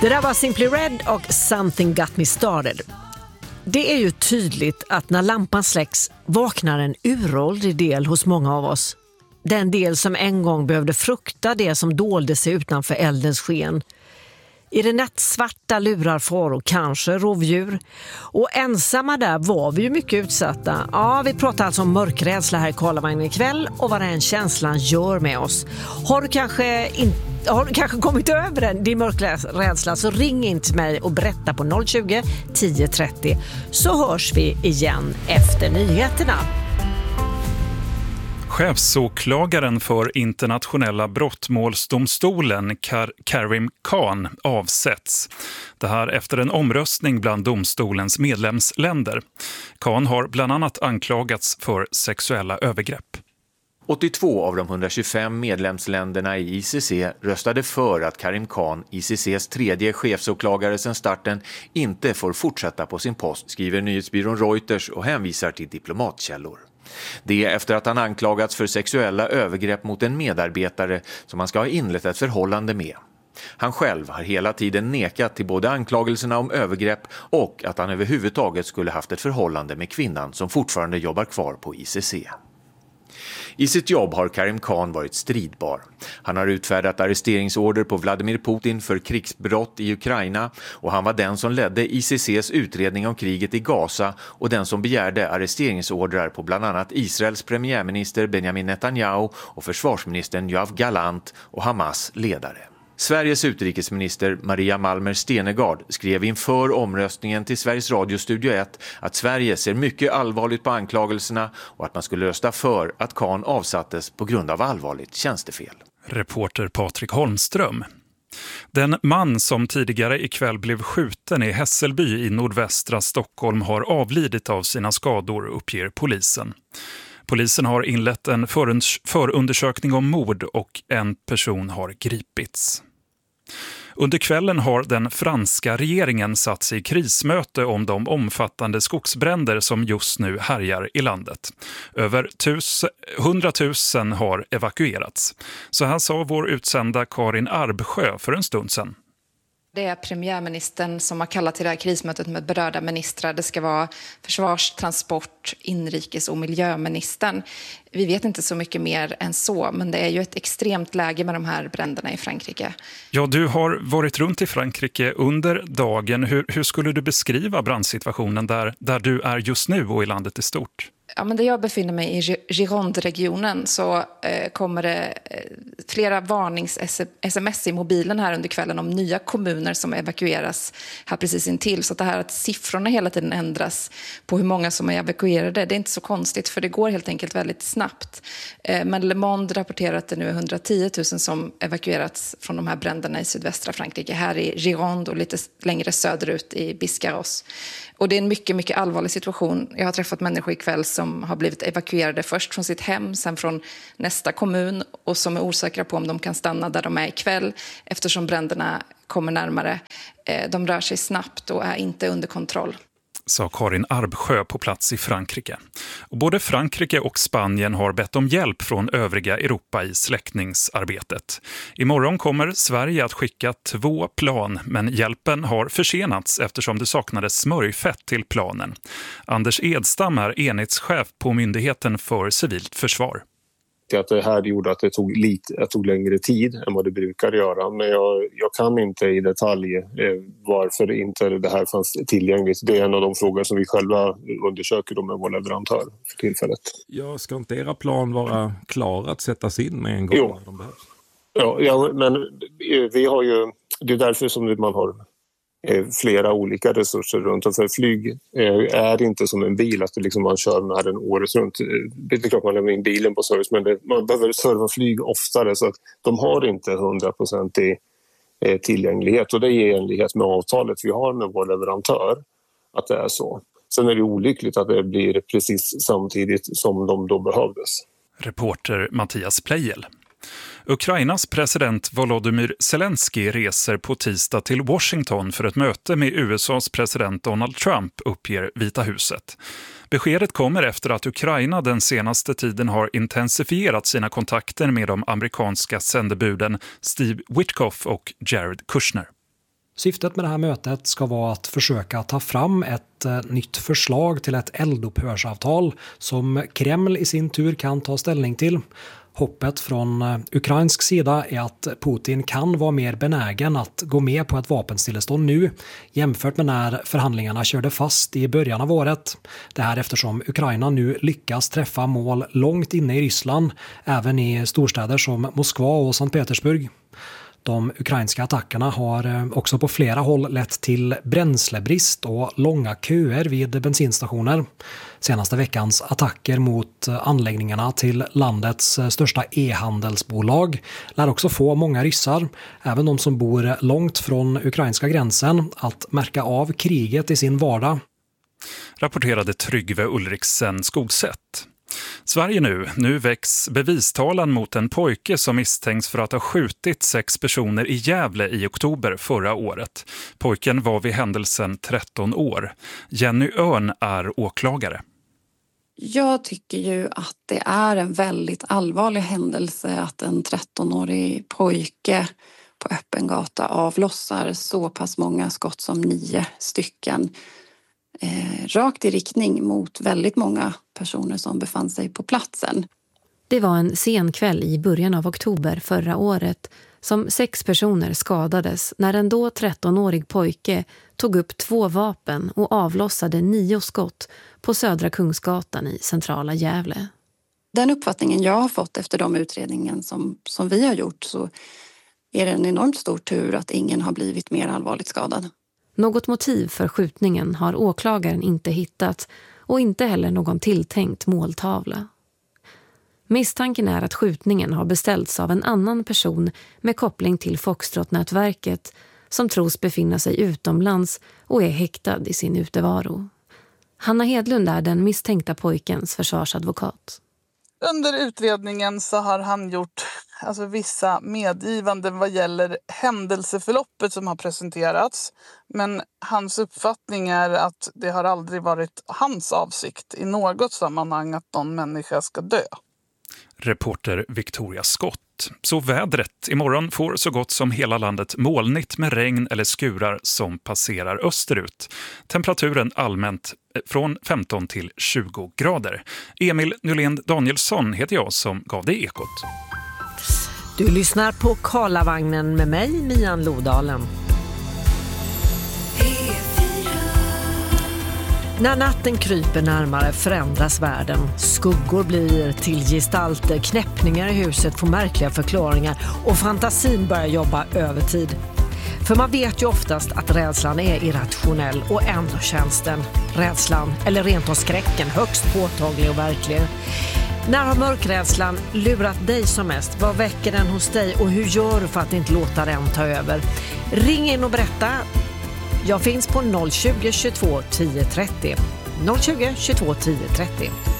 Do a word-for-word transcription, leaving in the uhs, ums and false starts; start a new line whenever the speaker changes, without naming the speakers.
Det där var Simply Red och Something Got Me Started. Det är ju tydligt att när lampan släcks vaknar en uråldrig del hos många av oss. Den del som en gång behövde frukta det som dolde sig utanför eldens sken. I det nattsvarta lurar faror, kanske rovdjur. Och ensamma där var vi ju mycket utsatta. Ja, vi pratar alltså om mörkrädsla här i Karlavagnen ikväll och vad den känslan gör med oss. Har du kanske inte Har du kanske kommit över den, din mörkrädsla, så ring in till mig och berätta på noll tjugo, tio trettio, så hörs vi igen efter nyheterna.
Chefsåklagaren för internationella brottmålsdomstolen Kar- Karim Khan avsätts. Det här efter en omröstning bland domstolens medlemsländer. Khan har bland annat anklagats för sexuella övergrepp.
åttiotvå av de hundratjugofem medlemsländerna i I C C röstade för att Karim Khan, I C C:s tredje chefsåklagare sedan starten, inte får fortsätta på sin post, skriver nyhetsbyrån Reuters och hänvisar till diplomatkällor. Det är efter att han anklagats för sexuella övergrepp mot en medarbetare som han ska ha inlett ett förhållande med. Han själv har hela tiden nekat till både anklagelserna om övergrepp och att han överhuvudtaget skulle haft ett förhållande med kvinnan som fortfarande jobbar kvar på I C C. I sitt jobb har Karim Khan varit stridbar. Han har utfärdat arresteringsorder på Vladimir Putin för krigsbrott i Ukraina och han var den som ledde I C C:s utredning om kriget i Gaza och den som begärde arresteringsordrar på bland annat Israels premiärminister Benjamin Netanyahu och försvarsministern Yoav Gallant och Hamas ledare. Sveriges utrikesminister Maria Malmer Stenegard skrev inför omröstningen till Sveriges Radio Studio ett att Sverige ser mycket allvarligt på anklagelserna och att man skulle rösta för att Khan avsattes på grund av allvarligt tjänstefel.
Reporter Patrik Holmström. Den man som tidigare ikväll blev skjuten i Hässelby i nordvästra Stockholm har avlidit av sina skador, uppger polisen. Polisen har inlett en förundersökning om mord och en person har gripits. Under kvällen har den franska regeringen satt sig i krismöte om de omfattande skogsbränder som just nu härjar i landet. Över hundratusen har evakuerats. Så här sa vår utsända Karin Arbsjö för en stund sedan.
Det är premiärministern som har kallat till det här krismötet med berörda ministrar. Det ska vara försvars-, transport-, inrikes- och miljöministern. Vi vet inte så mycket mer än så, men det är ju ett extremt läge med de här bränderna i Frankrike.
Ja, du har varit runt i Frankrike under dagen. Hur, hur skulle du beskriva brandsituationen där, där du är just nu och i landet i stort?
Ja, men där jag befinner mig i Gironde-regionen så eh, kommer det eh, flera varnings-sms i mobilen här under kvällen om nya kommuner som evakueras här precis intill. Så att det här att siffrorna hela tiden ändras på hur många som är evakuerade, det är inte så konstigt för det går helt enkelt väldigt snabbt. Eh, men Le Monde rapporterar att det nu är hundratio tusen som evakuerats från de här bränderna i sydvästra Frankrike, här i Gironde och lite längre söderut i Biscarrosse. Och det är en mycket, mycket allvarlig situation. Jag har träffat människor ikväll som har blivit evakuerade först från sitt hem, sen från nästa kommun och som är osäkra på om de kan stanna där de är ikväll eftersom bränderna kommer närmare. De rör sig snabbt och är inte under kontroll.
Sa Karin Arbsjö på plats i Frankrike. Och både Frankrike och Spanien har bett om hjälp från övriga Europa i släckningsarbetet. Imorgon kommer Sverige att skicka två plan, men hjälpen har försenats eftersom det saknades smörjfett till planen. Anders Edstam är enhetschef på Myndigheten för civilt försvar.
Att det här gjorde att det tog, lite, det tog längre tid än vad det brukar göra. Men jag, jag kan inte i detalj eh, varför inte det här fanns tillgängligt. Det är en av de frågor som vi själva undersöker med vår leverantör för tillfället.
Ja, ska inte era plan vara klara att sättas in med en gång
jo.
när de behövs?
Ja, ja, men vi har ju, det är därför som man har flera olika resurser runt. Och för flyg är inte som en bil att det liksom man kör med den året runt. Det är klart man lämnar in bilen på service, men det, man behöver serva flyg oftare så att de har inte hundra procent i tillgänglighet och det är i enlighet med avtalet vi har med vår leverantör att det är så. Sen är det olyckligt att det blir precis samtidigt som de då behövdes.
Reporter Mattias Plejel. Ukrainas president Volodymyr Zelensky reser på tisdag till Washington för ett möte med U S A:s president Donald Trump, uppger Vita huset. Beskedet kommer efter att Ukraina den senaste tiden har intensifierat sina kontakter med de amerikanska sändebuden Steve Witkoff och Jared Kushner.
Syftet med det här mötet ska vara att försöka ta fram ett eh, nytt förslag till ett eldupphörsavtal som Kreml i sin tur kan ta ställning till. Hoppet från eh, ukrainsk sida är att Putin kan vara mer benägen att gå med på ett vapenstillestånd nu jämfört med när förhandlingarna körde fast i början av året. Det här eftersom Ukraina nu lyckas träffa mål långt inne i Ryssland, även i storstäder som Moskva och Sankt Petersburg. De ukrainska attackerna har också på flera håll lett till bränslebrist och långa köer vid bensinstationer. Senaste veckans attacker mot anläggningarna till landets största e-handelsbolag lär också få många ryssar, även de som bor långt från ukrainska gränsen, att märka av kriget i sin vardag.
Rapporterade Tryggve Ulriksen Skogsätt. Sverige nu. Nu väcks bevistalan mot en pojke som misstänks för att ha skjutit sex personer i Gävle i oktober förra året. Pojken var vid händelsen tretton år. Jenny Örn är åklagare.
Jag tycker ju att det är en väldigt allvarlig händelse att en trettonårig pojke på öppen gata avlossar så pass många skott som nio stycken. Eh, rakt i riktning mot väldigt många personer som befann sig på platsen.
Det var en sen kväll i början av oktober förra året som sex personer skadades när en då trettonårig pojke tog upp två vapen och avlossade nio skott på Södra Kungsgatan i centrala Gävle.
Den uppfattningen jag har fått efter de utredningen som, som vi har gjort, så är det en enormt stor tur att ingen har blivit mer allvarligt skadad.
Något motiv för skjutningen har åklagaren inte hittat och inte heller någon tilltänkt måltavla. Misstanken är att skjutningen har beställts av en annan person med koppling till Foxtrot-nätverket som tros befinna sig utomlands och är häktad i sin utevaro. Hanna Hedlund är den misstänkta pojkens försvarsadvokat.
Under utredningen så har han gjort alltså, vissa medgivanden vad gäller händelseförloppet som har presenterats. Men hans uppfattning är att det har aldrig varit hans avsikt i något sammanhang att någon människa ska dö.
Reporter Victoria Scott. Så vädret. Imorgon får så gott som hela landet molnigt med regn eller skurar som passerar österut. Temperaturen allmänt från femton till tjugo grader. Emil Nylén Danielsson heter jag som gav dig Ekot.
Du lyssnar på Karlavagnen med mig, Mian Lodalen. När natten kryper närmare förändras världen. Skuggor blir till gestalter, knäppningar i huset får märkliga förklaringar och fantasin börjar jobba övertid. För man vet ju oftast att rädslan är irrationell och ändå känns den, rädslan eller rent av skräcken, högst påtaglig och verklig. När har mörkrädslan lurat dig som mest? Vad väcker den hos dig och hur gör du för att inte låta den ta över? Ring in och berätta. Jag finns på noll tjugo, tjugotvå, tio trettio. noll tjugo, tjugotvå, tio trettio.